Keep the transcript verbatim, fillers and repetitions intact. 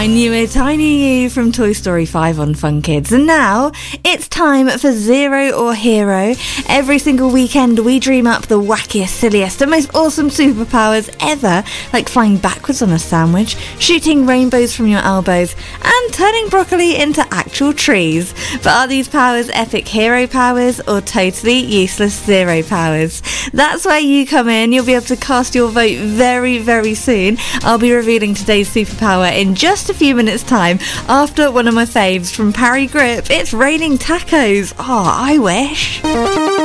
I knew it, I knew you from Toy Story five on Fun Kids. And now it's time for Zero or Hero. Every single weekend we dream up the wackiest, silliest and most awesome superpowers ever, like flying backwards on a sandwich, shooting rainbows from your elbows, and turning broccoli into actual trees. But are these powers epic hero powers or totally useless zero powers? That's where you come in. You'll be able to cast your vote very, very soon. I'll be revealing today's superpower in just a few minutes time after one of my faves from Parry Grip. It's raining tacos. Oh, I wish.